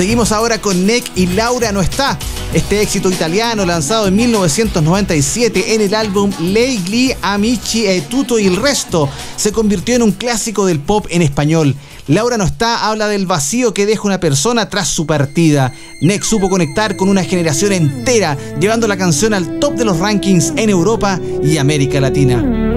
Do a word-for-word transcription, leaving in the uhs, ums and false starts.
Seguimos ahora con Nek y Laura no está. Este éxito italiano lanzado en mil novecientos noventa y siete en el álbum Lei gli amici e tutto il resto se convirtió en un clásico del pop en español. Laura no está habla del vacío que deja una persona tras su partida. Nek supo conectar con una generación entera, llevando la canción al top de los rankings en Europa y América Latina.